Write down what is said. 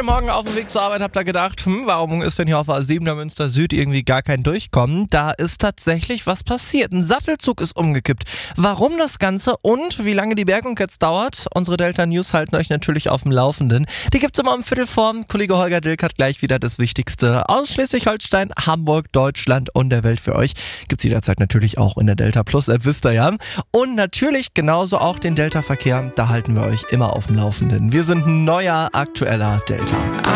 Heute Morgen auf dem Weg zur Arbeit habt ihr gedacht, warum ist denn hier auf A7 der Münster Süd irgendwie gar kein Durchkommen? Da ist tatsächlich was passiert. Ein Sattelzug ist umgekippt. Warum das Ganze und wie lange die Bergung jetzt dauert? Unsere Delta News halten euch natürlich auf dem Laufenden. Die gibt's immer um 15:15. Kollege Holger Dilk hat gleich wieder das Wichtigste aus Schleswig-Holstein, Hamburg, Deutschland und der Welt für euch. Gibt's jederzeit natürlich auch in der Delta Plus App, wisst ihr ja. Und natürlich genauso auch den Delta-Verkehr. Da halten wir euch immer auf dem Laufenden. Wir sind ein neuer, aktueller Delta.